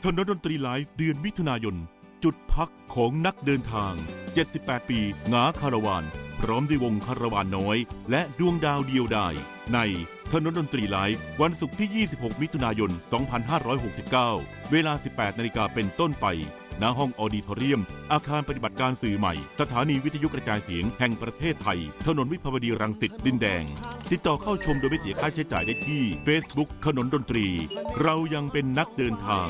ถนนดนตรีไลฟ์เดือนมิถุนายนจุดพักของนักเดินทาง78ปีหงาคาราวานพร้อมด้วยวงคาราวานน้อยและดวงดาวเดียวดายในถนนดนตรีไลฟ์วันศุกร์ที่26มิถุนายน2569เวลา 18 นาฬิกาเป็นต้นไปณห้องออดิทอเรียมอาคารปฏิบัติการสื่อใหม่สถานีวิทยุกระจายเสียงแห่งประเทศไทยถนนวิภาวดีรังสิตดินแดงติดต่อเข้าชมโดยไม่เสียค่าใช้จ่ายได้ที่ Facebook ถนนดนตรีเรายังเป็นนักเดินทาง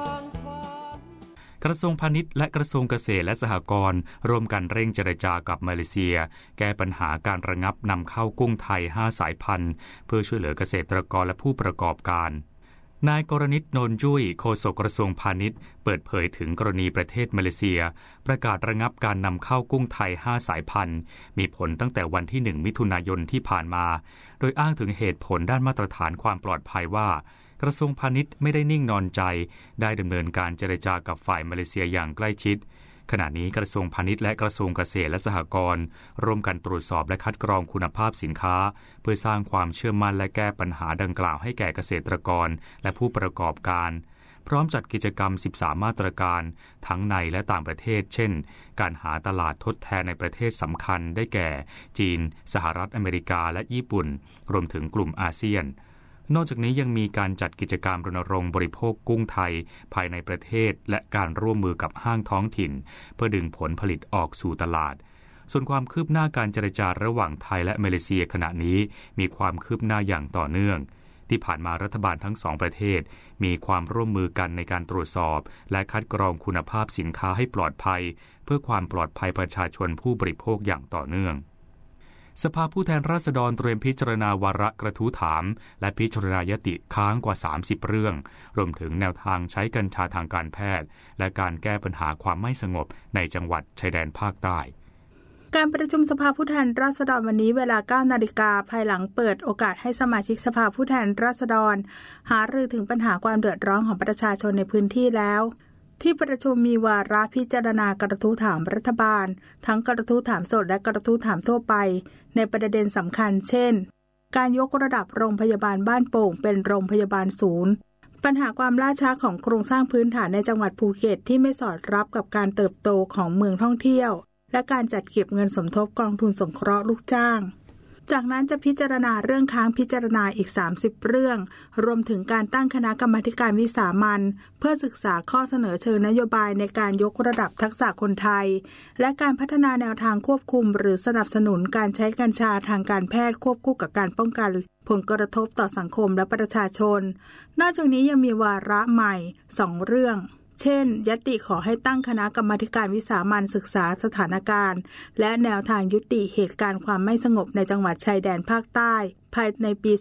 กระทรวงพาณิชย์และกระทรวงเกษตรและสหกรณ์ร่วมกันเร่งเจรจากับมาเลเซียแก้ปัญหาการระงับนำเข้ากุ้งไทย5สายพันธุ์เพื่อช่วยเหลือเกษตรกรและผู้ประกอบการนายกรณิต โนนจุ้ยโฆษกกระทรวงพาณิชย์เปิดเผยถึงกรณีประเทศมาเลเซียประกาศระงับการนำเข้ากุ้งไทย5สายพันธุ์มีผลตั้งแต่วันที่1มิถุนายนที่ผ่านมาโดยอ้างถึงเหตุผลด้านมาตรฐานความปลอดภัยว่ากระทรวงพาณิชย์ไม่ได้นิ่งนอนใจได้ดำเนินการเจรจากับฝ่ายมาเลเซียอย่างใกล้ชิดขณะนี้กระทรวงพาณิชย์และกระทรวงเกษตรและสหกรณ์ร่วมกันตรวจสอบและคัดกรองคุณภาพสินค้าเพื่อสร้างความเชื่อมั่นและแก้ปัญหาดังกล่าวให้แก่เกษตรกรและผู้ประกอบการพร้อมจัดกิจกรรม13มาตรการทั้งในและต่างประเทศเช่นการหาตลาดทดแทนในประเทศสำคัญได้แก่จีนสหรัฐอเมริกาและญี่ปุ่นรวมถึงกลุ่มอาเซียนนอกจากนี้ยังมีการจัดกิจกรรมรณรงค์บริโภคกุ้งไทยภายในประเทศและการร่วมมือกับห้างท้องถิ่นเพื่อดึงผลผลิตออกสู่ตลาดส่วนความคืบหน้าการเจรจาระหว่างไทยและมาเลเซียขณะนี้มีความคืบหน้าอย่างต่อเนื่องที่ผ่านมารัฐบาลทั้งสองประเทศมีความร่วมมือกันในการตรวจสอบและคัดกรองคุณภาพสินค้าให้ปลอดภัยเพื่อความปลอดภัยประชาชนผู้บริโภคอย่างต่อเนื่องสภาผู้แทนราษฎรเตรียมพิจารณาวาระกระทู้ถามและพิจารณายติค้างกว่า30เรื่องรวมถึงแนวทางใช้กัญชาทางการแพทย์และการแก้ปัญหาความไม่สงบในจังหวัดชายแดนภาคใต้การประชุมสภาผู้แทนราษฎรวันนี้เวลา 9 นาฬิกาภายหลังเปิดโอกาสให้สมาชิกสภาผู้แทนราษฎรหารือถึงปัญหาความเดือดร้อนของประชาชนในพื้นที่แล้วที่ประชุมมีวาระพิจารณากระทู้ถามรัฐบาลทั้งกระทู้ถามสดและกระทู้ถามทั่วไปในประเด็นสำคัญเช่นการยกระดับโรงพยาบาลบ้านโป่งเป็นโรงพยาบาลศูนย์ปัญหาความล่าช้าของโครงสร้างพื้นฐานในจังหวัดภูเก็ตที่ไม่สอดรับกับการเติบโตของเมืองท่องเที่ยวและการจัดเก็บเงินสมทบกองทุนสงเคราะห์ลูกจ้างจากนั้นจะพิจารณาเรื่องค้างพิจารณาอีก30เรื่องรวมถึงการตั้งคณะกรรมาธิการวิสามัญเพื่อศึกษาข้อเสนอเชิงนโยบายในการยกระดับทักษะคนไทยและการพัฒนาแนวทางควบคุมหรือสนับสนุนการใช้กัญชาทางการแพทย์ควบคู่กับการป้องกันผลกระทบต่อสังคมและประชาชนนอกจากนี้ยังมีวาระใหม่2เรื่องเช่นญัตติขอให้ตั้งคณะกรรมาธิการวิสามัญศึกษาสถานการณ์และแนวทางยุติเหตุการณ์ความไม่สงบในจังหวัดชายแดนภาคใต้ภายในปี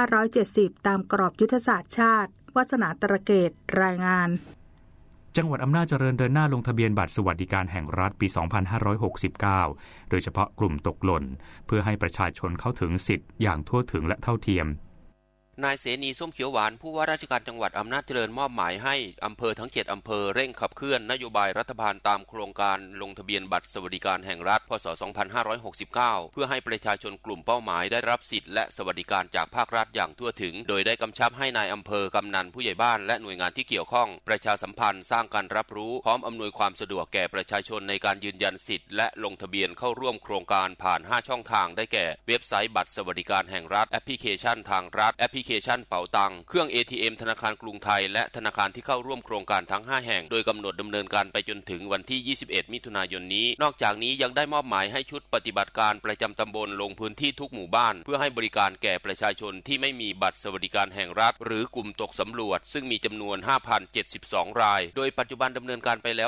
2570 ตามกรอบยุทธศาสตร์ชาติวาสนาตระเกตรายงานจังหวัดอำนาจเจริญเดินหน้าลงทะเบียนบัตรสวัสดิการแห่งรัฐปี 2569 โดยเฉพาะกลุ่มตกหล่นเพื่อให้ประชาชนเข้าถึงสิทธิ์อย่างทั่วถึงและเท่าเทียมนายเสนีส้มเขียวหวานผู้ว่าราชการจังหวัดอำนาจเจริญมอบหมายให้อำเภอทั้ง7อำเภอเร่งขับเคลื่อนนโยบายรัฐบาลตามโครงการลงทะเบียนบัตรสวัสดิการแห่งรัฐพ.ศ. 2569 เพื่อให้ประชาชนกลุ่มเป้าหมายได้รับสิทธิและสวัสดิการจากภาครัฐอย่างทั่วถึงโดยได้กำชับให้นายอำเภอกำนันผู้ใหญ่บ้านและหน่วยงานที่เกี่ยวข้องประชาสัมพันธ์สร้างการรับรู้พร้อมอำนวยความสะดวกแก่ประชาชนในการยืนยันสิทธิและลงทะเบียนเข้าร่วมโครงการผ่าน5ช่องทางได้แก่เว็บไซต์บัตรสวัสดิการแห่งรัฐแอปพลิเคชันทางรัฐแอปพลิเคชันเป๋าตังเครื่อง ATM ธนาคารกรุงไทยและธนาคารที่เข้าร่วมโครงการทั้ง5แห่งโดยกำหนดดำเนินการไปจนถึงวันที่21มิถุนายนนี้นอกจากนี้ยังได้มอบหมายให้ชุดปฏิบัติการประจำตำบลลงพื้นที่ทุกหมู่บ้านเพื่อให้บริการแก่ประชาชนที่ไม่มีบัตรสวัสดิการแห่งรัฐหรือกลุ่มตกสำรวจซึ่งมีจำนวน 5,072 รายโดยปัจจุบันดำเนินการไปแล้ว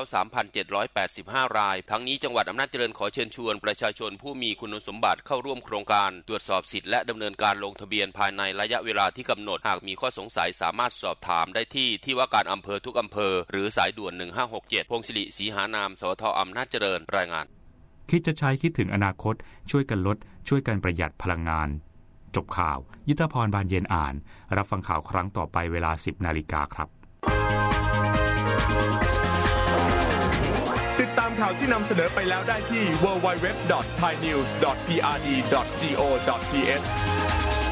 3,785 รายทั้งนี้จังหวัดอำนาจเจริญขอเชิญชวนประชาชนผู้มีคุณสมบัติเข้าร่วมโครงการตรวจสอบสิทธิและดำเนินการลงทะเบียนภายในระยะเวลาที่กำหนดหากมีข้อสงสัยสามารถสอบถามได้ที่ว่าการอำเภอทุกอำเภอหรือสายด่วน1567พงศิริศรีหานามสวท.อำนาจเจริญรายงานคิดจะใช้คิดถึงอนาคตช่วยกันลดช่วยกันประหยัดพลังงานจบข่าวยุทธพรบานเย็นอ่านรับฟังข่าวครั้งต่อไปเวลา 10 นาฬิกาครับติดตามข่าวที่นำเสนอไปแล้วได้ที่ www.thainews.prd.go.th